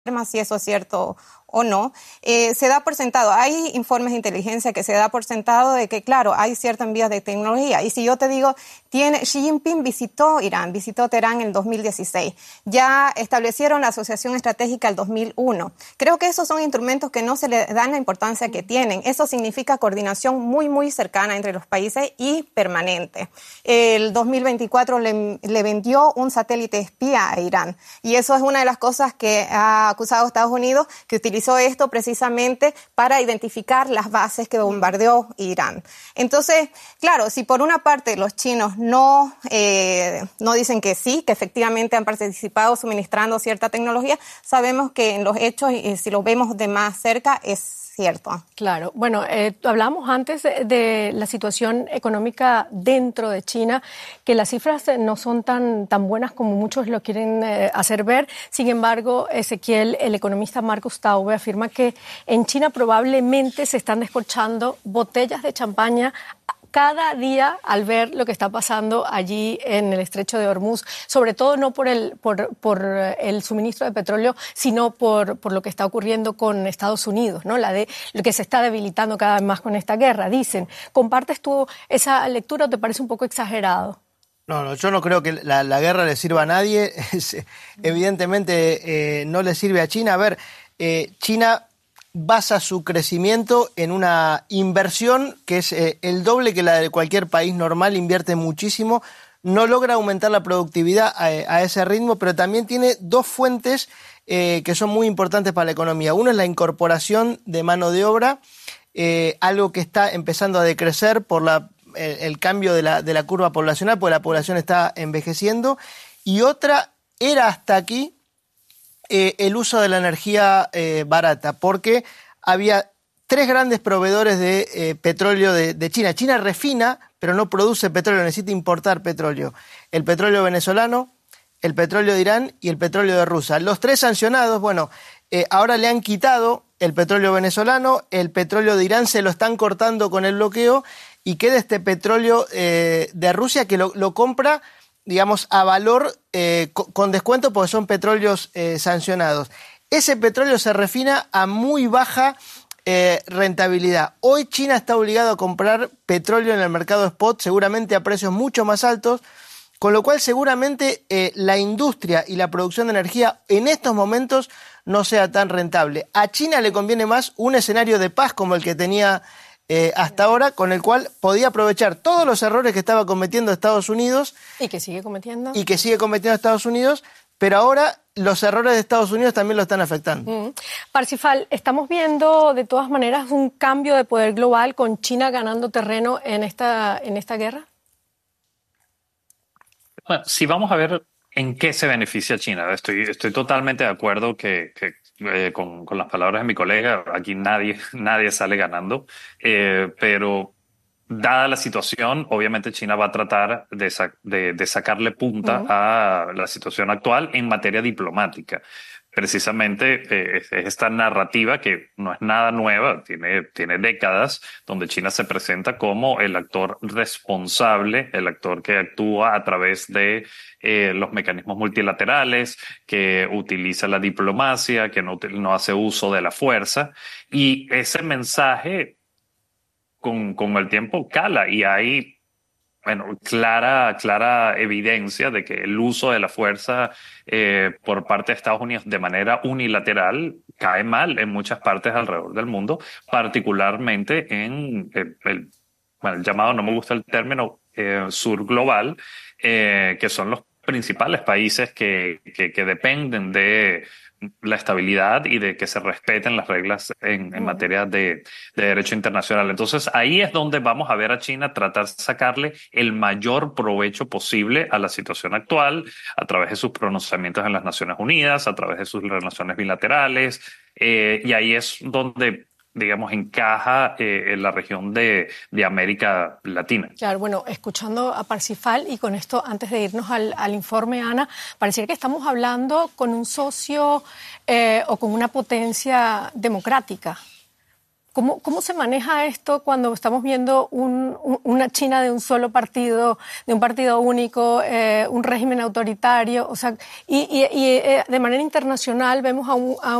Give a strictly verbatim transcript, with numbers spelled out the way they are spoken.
si eso es cierto o no, eh, se da por sentado, hay informes de inteligencia que se da por sentado de que, claro, hay ciertas envíos de tecnología. Y si yo te digo, tiene, Xi Jinping visitó Irán, visitó Teherán en el dos mil dieciséis, ya establecieron la Asociación Estratégica el dos mil uno. Creo que esos son instrumentos que no se le dan la importancia que tienen. Eso significa coordinación muy, muy cercana entre los países y permanente. El dos mil veinticuatro le, le vendió un satélite espía a Irán. Y eso es una de las cosas que ha acusado a Estados Unidos, que utilizó esto precisamente para identificar las bases que bombardeó Irán. Entonces, claro, si por una parte los chinos no, eh, no dicen que sí, que efectivamente han participado suministrando cierta tecnología, sabemos que en los hechos, eh, si lo vemos de más cerca, es cierto. Claro. Bueno, eh, hablamos antes de, de la situación económica dentro de China, que las cifras no son tan, tan buenas como muchos lo quieren eh, hacer ver. Sin embargo, Ezequiel, el economista Marcus Taube, afirma que en China probablemente se están descorchando botellas de champaña cada día al ver lo que está pasando allí en el estrecho de Hormuz, sobre todo no por el, por, por el suministro de petróleo, sino por, por lo que está ocurriendo con Estados Unidos, ¿no? La de, lo que se está debilitando cada vez más con esta guerra. Dicen, ¿compartes tú esa lectura o te parece un poco exagerado? No, no, yo no creo que la, la guerra le sirva a nadie. Evidentemente eh, no le sirve a China. A ver, eh, China basa su crecimiento en una inversión que es eh, el doble que la de cualquier país normal, invierte muchísimo, no logra aumentar la productividad a, a ese ritmo, pero también tiene dos fuentes eh, que son muy importantes para la economía. Uno es la incorporación de mano de obra, eh, algo que está empezando a decrecer por la, el, el cambio de la, de la curva poblacional, porque la población está envejeciendo, y otra era hasta aquí Eh, el uso de la energía eh, barata, porque había tres grandes proveedores de eh, petróleo de, de China. China refina, pero no produce petróleo, necesita importar petróleo. El petróleo venezolano, el petróleo de Irán y el petróleo de Rusia. Los tres sancionados, bueno, eh, ahora le han quitado el petróleo venezolano, el petróleo de Irán se lo están cortando con el bloqueo y queda este petróleo eh, de Rusia que lo, lo compra, digamos, a valor eh, con descuento porque son petróleos eh, sancionados. Ese petróleo se refina a muy baja eh, rentabilidad. Hoy China está obligado a comprar petróleo en el mercado spot, seguramente a precios mucho más altos, con lo cual seguramente eh, la industria y la producción de energía en estos momentos no sea tan rentable. A China le conviene más un escenario de paz como el que tenía Eh, hasta ahora, con el cual podía aprovechar todos los errores que estaba cometiendo Estados Unidos. Y que sigue cometiendo. Y que sigue cometiendo Estados Unidos, pero ahora los errores deEstados Unidos también lo están afectando. Mm. Parsifal, estamos viendo de todas maneras un cambio de poder global con China ganando terreno en esta, en esta guerra. Bueno, si vamos a ver en qué se beneficia China, estoy, estoy totalmente de acuerdo que, que eh, con, con las palabras de mi colega, aquí nadie, nadie sale ganando, eh, pero dada la situación, obviamente China va a tratar de, sa- de, de sacarle punta Uh-huh. a la situación actual en materia diplomática. Precisamente eh, es esta narrativa que no es nada nueva, tiene, tiene décadas, donde China se presenta como el actor responsable, el actor que actúa a través de eh, los mecanismos multilaterales, que utiliza la diplomacia, que no, no hace uso de la fuerza. Y ese mensaje con, con el tiempo cala y hay, bueno, clara, clara evidencia de que el uso de la fuerza eh, por parte de Estados Unidos de manera unilateral cae mal en muchas partes alrededor del mundo, particularmente en el, el, bueno, el llamado, no me gusta el término, eh, sur global, eh, que son los principales países que, que, que dependen de la estabilidad y de que se respeten las reglas en, en materia de, de derecho internacional. Entonces, ahí es donde vamos a ver a China tratar de sacarle el mayor provecho posible a la situación actual a través de sus pronunciamientos en las Naciones Unidas, a través de sus relaciones bilaterales, eh, y ahí es donde, digamos, encaja eh, en la región de, de América Latina. Claro, bueno, escuchando a Parsifal y con esto, antes de irnos al, al informe, Ana, pareciera que estamos hablando con un socio eh, o con una potencia democrática. ¿Cómo, ¿Cómo se maneja esto cuando estamos viendo un, un, una China de un solo partido, de un partido único, eh, un régimen autoritario? O sea, y, y, y eh, de manera internacional vemos a un, a